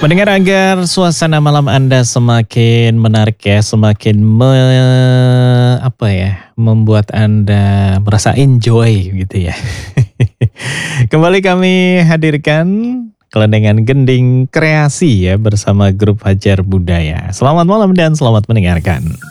Mendengar agar suasana malam Anda semakin menarik ya, semakin membuat Anda merasa enjoy gitu ya. Kembali kami hadirkan kelendengan gending kreasi ya bersama grup Hajar Budaya. Selamat malam dan selamat mendengarkan.